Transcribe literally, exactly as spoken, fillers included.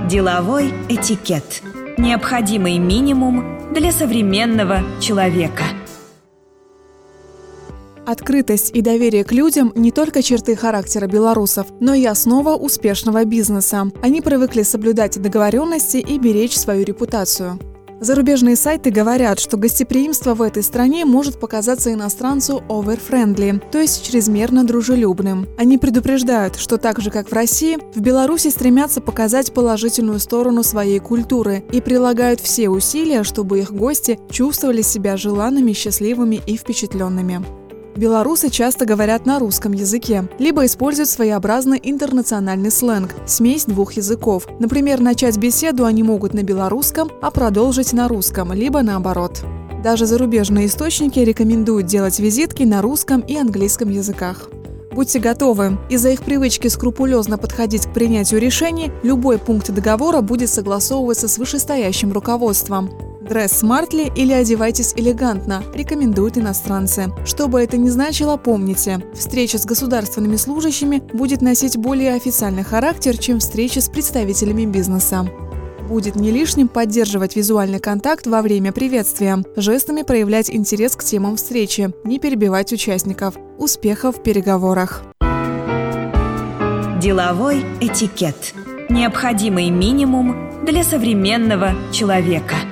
Деловой этикет. Необходимый минимум для современного человека. Открытость и доверие к людям – не только черты характера белорусов, но и основа успешного бизнеса. Они привыкли соблюдать договоренности и беречь свою репутацию. Зарубежные сайты говорят, что гостеприимство в этой стране может показаться иностранцу over-friendly, то есть чрезмерно дружелюбным. Они предупреждают, что так же, как в России, в Беларуси стремятся показать положительную сторону своей культуры и прилагают все усилия, чтобы их гости чувствовали себя желанными, счастливыми и впечатленными. Белорусы часто говорят на русском языке, либо используют своеобразный интернациональный сленг – смесь двух языков. Например, начать беседу они могут на белорусском, а продолжить на русском, либо наоборот. Даже зарубежные источники рекомендуют делать визитки на русском и английском языках. Будьте готовы. Из-за их привычки скрупулезно подходить к принятию решений, любой пункт договора будет согласовываться с вышестоящим руководством. «Дресс смартли» или «одевайтесь элегантно» рекомендуют иностранцы. Что бы это ни значило, помните, встреча с государственными служащими будет носить более официальный характер, чем встреча с представителями бизнеса. Будет не лишним поддерживать визуальный контакт во время приветствия, жестами проявлять интерес к темам встречи, не перебивать участников. Успехов в переговорах! Деловой этикет. Необходимый минимум для современного человека.